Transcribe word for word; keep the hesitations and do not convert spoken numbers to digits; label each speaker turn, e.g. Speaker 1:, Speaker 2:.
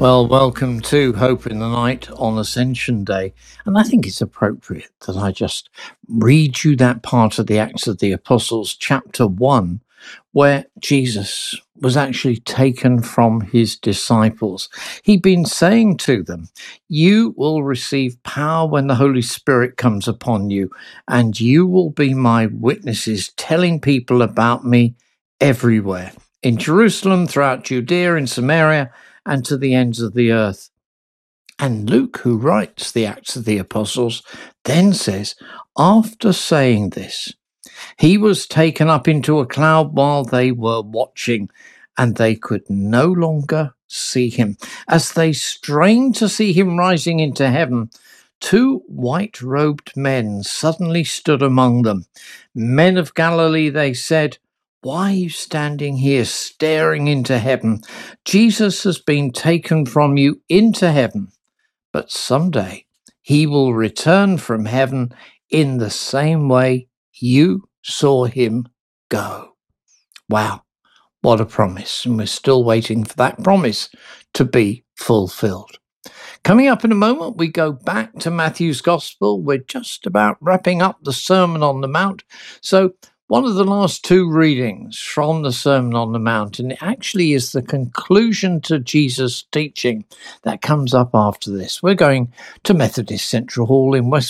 Speaker 1: Well, welcome to Hope in the Night on Ascension Day. And I think it's appropriate that I just read you that part of the Acts of the Apostles, chapter one, where Jesus was actually taken from his disciples. He'd been saying to them, "You will receive power when the Holy Spirit comes upon you, and you will be my witnesses, telling people about me everywhere, in Jerusalem, throughout Judea, in Samaria, and to the ends of the earth." And Luke, who writes the Acts of the Apostles, then says, after saying this, he was taken up into a cloud while they were watching, and they could no longer see him. As they strained to see him rising into heaven, two white-robed men suddenly stood among them. "Men of Galilee," they said, "why are you standing here staring into heaven? Jesus has been taken from you into heaven, but someday he will return from heaven in the same way you saw him go." Wow, what a promise. And we're still waiting for that promise to be fulfilled. Coming up in a moment, we go back to Matthew's Gospel. We're just about wrapping up the Sermon on the Mount. So one of the last two readings from the Sermon on the Mount, and it actually is the conclusion to Jesus' teaching that comes up after this. We're going to Methodist Central Hall in West